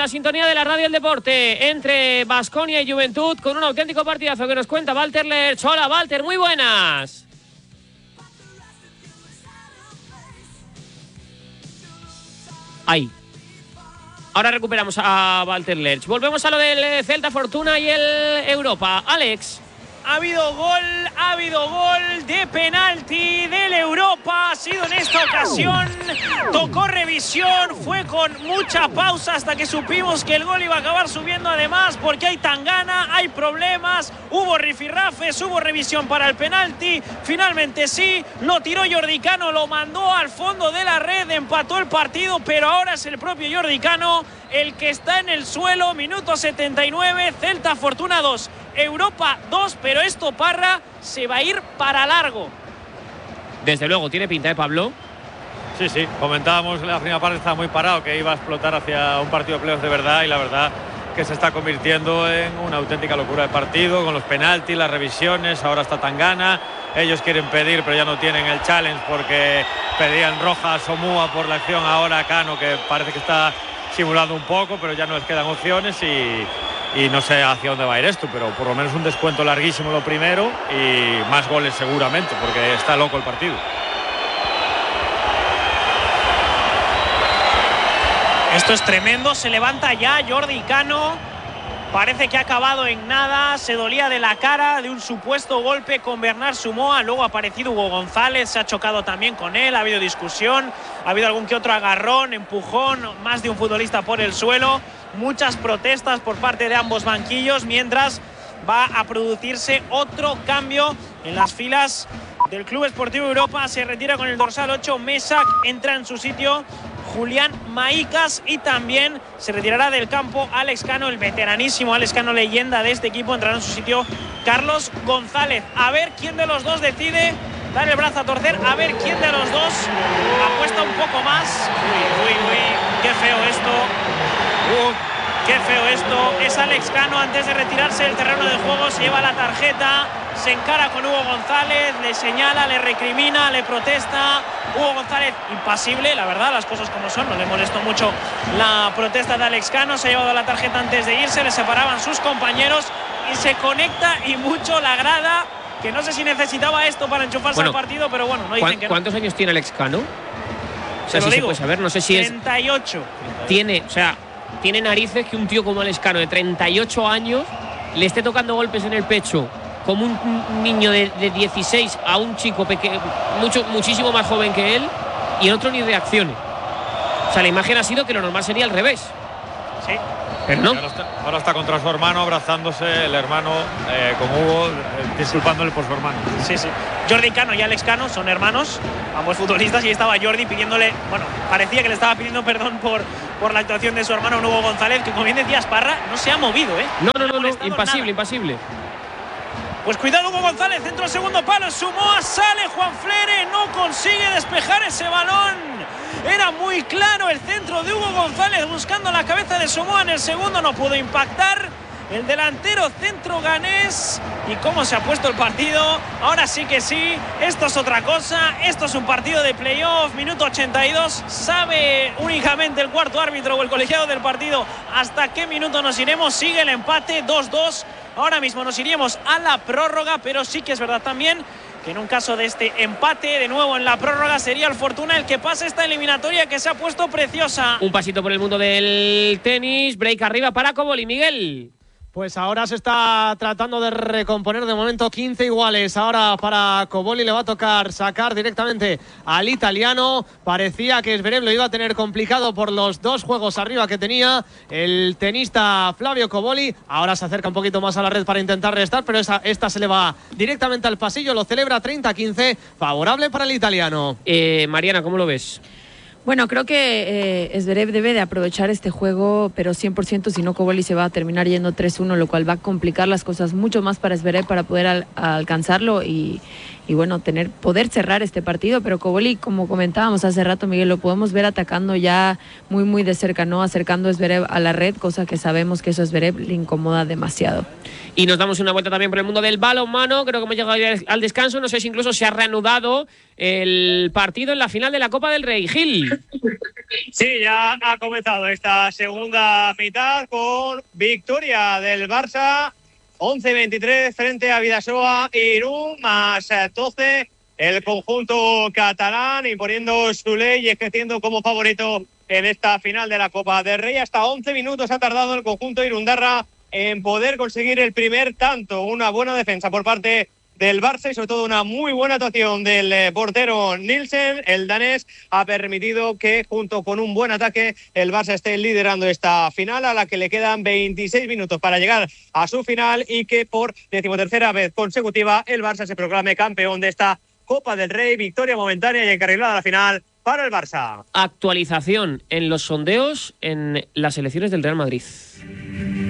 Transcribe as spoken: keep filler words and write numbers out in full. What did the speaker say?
la sintonía de la Radio El Deporte entre Baskonia y Juventud con un auténtico partidazo que nos cuenta Walter Lerch. Hola, Walter, muy buenas. Ahí. Ahora recuperamos a Walter Lerch. Volvemos a lo del Celta Fortuna y el Europa. Alex. Ha habido gol, ha habido gol de penalti del Europa, ha sido en esta ocasión, tocó revisión, fue con mucha pausa hasta que supimos que el gol iba a acabar subiendo además porque hay tangana, hay problemas, hubo rifirrafes, hubo revisión para el penalti, finalmente sí, lo tiró Jordi Cano, lo mandó al fondo de la red, empató el partido, pero ahora es el propio Jordi Cano el que está en el suelo, minuto setenta y nueve, Celta Fortuna dos. Europa dos, pero esto, Parra, se va a ir para largo. Desde luego, tiene pinta, ¿eh, Pablo? Sí, sí, comentábamos en la primera parte, estaba muy parado, que iba a explotar hacia un partido de playoffs de verdad, y la verdad que se está convirtiendo en una auténtica locura de partido, con los penaltis, las revisiones, ahora está Tangana, ellos quieren pedir, pero ya no tienen el challenge porque pedían roja a Somúa por la acción, ahora a Cano, que parece que está simulando un poco, pero ya no les quedan opciones y... y no sé hacia dónde va a ir esto, pero por lo menos un descuento larguísimo lo primero y más goles seguramente, porque está loco el partido. Esto es tremendo, se levanta ya Jordi Cano, parece que ha acabado en nada, se dolía de la cara de un supuesto golpe con Bernard Sumoa, luego ha aparecido Hugo González, se ha chocado también con él, ha habido discusión, ha habido algún que otro agarrón, empujón, más de un futbolista por el suelo, muchas protestas por parte de ambos banquillos, mientras va a producirse otro cambio en las filas del Club Esportivo Europa. Se retira con el dorsal ocho Mesak, entra en su sitio Julián Maicas y también se retirará del campo Alex Cano, el veteranísimo Alex Cano, leyenda de este equipo. Entrará en su sitio Carlos González. A ver quién de los dos decide dar el brazo a torcer, a ver quién de los dos apuesta un poco más. Uy, uy, uy, qué feo esto. Uh, qué feo esto. Es Alex Cano, antes de retirarse del terreno de juego, se lleva la tarjeta, se encara con Hugo González, le señala, le recrimina, le protesta. Hugo González impasible, la verdad, las cosas como son, no le molestó mucho la protesta de Alex Cano, se ha llevado la tarjeta antes de irse, le separaban sus compañeros y se conecta y mucho la grada, que no sé si necesitaba esto para enchufarse bueno, al partido, pero bueno, no dicen que no. ¿Cuántos años tiene Alex Cano? O sea, se si digo, se puede saber, no sé si treinta y ocho. es... Tiene, o sea, tiene narices que un tío como Alex Cano de treinta y ocho años le esté tocando golpes en el pecho como un niño de, de dieciséis a un chico pequeño, mucho, muchísimo más joven que él, y el otro ni reaccione. O sea, la imagen ha sido que lo normal sería al revés. Sí. Pero no. Ahora está, ahora está contra su hermano, abrazándose el hermano eh, con Hugo, eh, disculpándole por su hermano. Sí, sí. Jordi Cano y Alex Cano son hermanos, ambos futbolistas, y estaba Jordi pidiéndole, bueno, parecía que le estaba pidiendo perdón por, por la actuación de su hermano Hugo González, que como bien decías, Parra, no se ha movido, ¿eh? No, no, no, no, no impasible, nada. impasible. Pues cuidado Hugo González, centro al segundo palo, Sumoa, sale Juan Flere, no consigue despejar ese balón. Era muy claro el centro de Hugo González buscando la cabeza de Sumoa en el segundo, no pudo impactar. El delantero centro ganés. Y cómo se ha puesto el partido. Ahora sí que sí, esto es otra cosa. Esto es un partido de playoff, minuto ochenta y dos. Sabe únicamente el cuarto árbitro o el colegiado del partido hasta qué minuto nos iremos. Sigue el empate, dos dos. Ahora mismo nos iríamos a la prórroga, pero sí que es verdad también que en un caso de este empate, de nuevo en la prórroga, sería el Fortuna el que pase esta eliminatoria que se ha puesto preciosa. Un pasito por el mundo del tenis, break arriba para Coboli, Miguel. Pues ahora se está tratando de recomponer, de momento quince iguales. Ahora para Coboli le va a tocar sacar directamente al italiano. Parecía que Zverev lo iba a tener complicado por los dos juegos arriba que tenía el tenista Flavio Coboli. Ahora se acerca un poquito más a la red para intentar restar, pero esa, esta se le va directamente al pasillo. Lo celebra treinta a quince, favorable para el italiano. Eh, Mariana, ¿cómo lo ves? Bueno, creo que eh, Zverev debe de aprovechar este juego, pero cien por ciento, si no Coboli se va a terminar yendo tres uno, lo cual va a complicar las cosas mucho más para Zverev para poder al, alcanzarlo y, y y bueno, tener poder cerrar este partido, pero Koboli, como comentábamos hace rato, Miguel, lo podemos ver atacando ya muy muy de cerca, ¿no? Acercando a Zverev a la red, cosa que sabemos que eso a Zverev le incomoda demasiado. Y nos damos una vuelta también por el mundo del balonmano. Creo que hemos llegado ya al descanso. No sé si incluso se ha reanudado el partido en la final de la Copa del Rey. Gil. Sí, ya ha comenzado esta segunda mitad con victoria del Barça. once veintitrés frente a Bidasoa Irún, más doce el conjunto catalán, imponiendo su ley y ejerciendo como favorito en esta final de la Copa del Rey. Hasta once minutos ha tardado el conjunto irundarra en poder conseguir el primer tanto. Una buena defensa por parte del Barça y sobre todo una muy buena actuación del portero Nielsen. El danés ha permitido que junto con un buen ataque el Barça esté liderando esta final, a la que le quedan veintiséis minutos para llegar a su final, y que por decimotercera vez consecutiva el Barça se proclame campeón de esta Copa del Rey. Victoria momentánea y encarrilada a la final para el Barça. Actualización en los sondeos en las elecciones del Real Madrid.